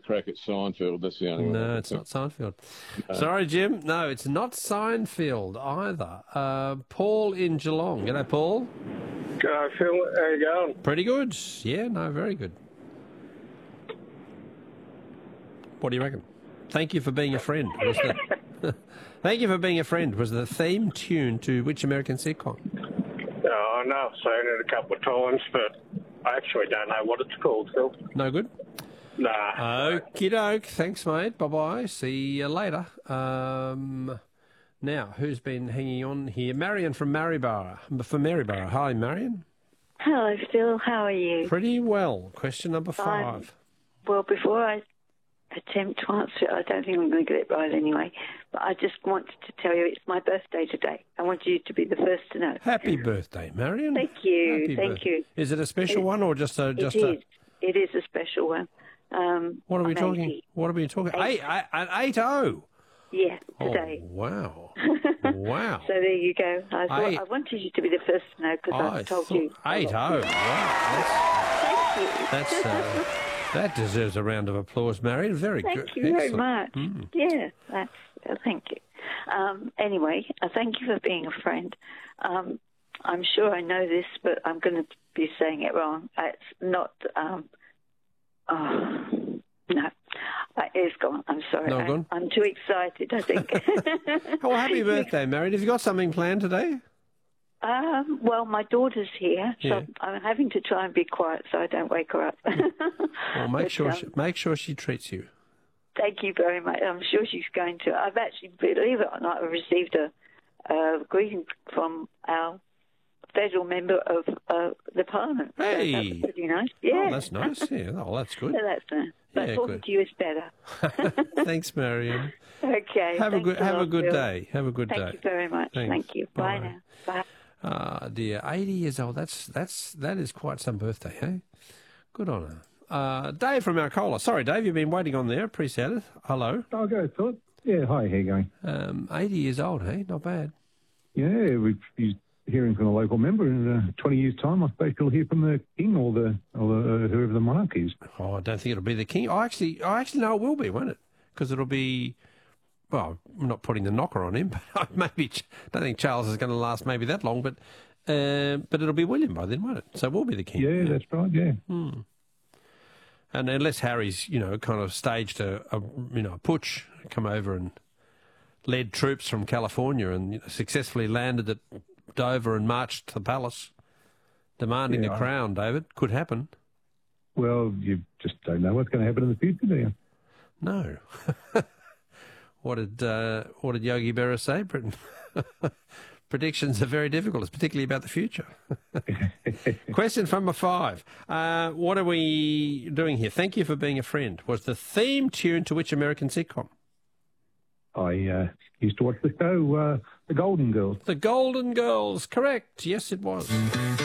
crack at Seinfeld. That's the only one. No, it's not Seinfeld. Sorry, Jim. No, it's not Seinfeld either. Paul in Geelong. G'day, Paul. G'day, Phil. How you going? Pretty good. Yeah, no, very good. What do you reckon? Thank you for being a friend. Thank you for being a friend was the theme tune to which American sitcom? I know I've seen it a couple of times, but I actually don't know what it's called, Phil. No good? Nah. Okie doke. Thanks, mate. Bye-bye. See you later. Now, who's been hanging on here? Marion from Maryborough. Hi, Marion. Hello, Phil. How are you? Pretty well. Question number 5. Well, before I attempt to answer it, I don't think I'm going to get it right anyway, but I just wanted to tell you it's my birthday today. I want you to be the first to know. Happy birthday, Marion. Thank you. Thank you. Is it a special one or just a... It is a special one. What are we talking? What are we talking? 8-0. Yeah, today. Oh, wow. Wow. So there you go. I wanted you to be the first to know because I told you. 8-0. Wow. Thank you. That deserves a round of applause, Marion. Very good. Thank you very much. Yeah, thank you. Anyway, thank you for being a friend. I'm sure I know this, but I'm going to be saying it wrong. It's not... no. It's gone. I'm sorry. No, gone? I'm too excited, I think. Well, happy birthday, Marion. Have you got something planned today? Well, my daughter's here, so I'm having to try and be quiet so I don't wake her up. Well, make sure she treats you. Thank you very much. I'm sure she's going to. I've actually, believe it or not, I've received a greeting from our federal member of the Parliament. Hey! So that's pretty nice. Yeah. Oh, that's nice. Yeah, that's good. So that's nice. But talking to you is better. Thanks, Marion. Okay. Have a good day. Have a good day. Thank you very much. Thanks. Thank you. Bye now. Bye. Dear, 80 years old. That is quite some birthday, hey? Good on her. Dave from Alcola. Sorry, Dave, you've been waiting on there. Appreciate it. Hello. I'll go, Philip. Yeah, hi, how you going? 80 years old, hey? Not bad. Yeah, he's hearing from a local member in 20 years' time. I suppose you'll hear from the king or whoever the monarch is. Oh, I don't think it'll be the king. I actually know it will be, won't it? Because it'll be... Well, I'm not putting the knocker on him, but maybe don't think Charles is going to last maybe that long, but it'll be William by then, won't it? So we'll be the king. Yeah, that's right. Yeah. And unless Harry's, kind of staged a putsch, come over and led troops from California and successfully landed at Dover and marched to the palace, demanding the crown. David, could happen. Well, you just don't know what's going to happen in the future, do you? No. What did Yogi Berra say, Britain? Predictions are very difficult, particularly about the future. Question number 5. What are we doing here? Thank you for being a friend. Was the theme tune to which American sitcom? I used to watch the show, The Golden Girls. The Golden Girls, correct. Yes, it was.